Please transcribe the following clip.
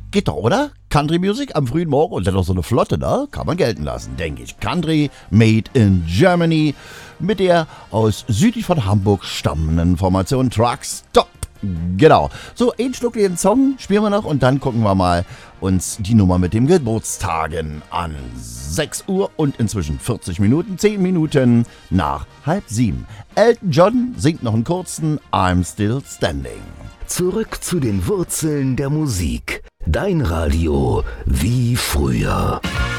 Geht doch, oder? Country Music am frühen Morgen und dann noch so eine Flotte, ne? Kann man gelten lassen, denke ich. Country made in Germany mit der aus südlich von Hamburg stammenden Formation Truck Stop. Genau. So, ein schlucklichen Song spielen wir noch und dann gucken wir mal uns die Nummer mit dem Geburtstagen an. 6 Uhr und inzwischen 40 Minuten, 10 Minuten nach 6:30. Elton John singt noch einen kurzen I'm Still Standing. Zurück zu den Wurzeln der Musik. Dein Radio wie früher.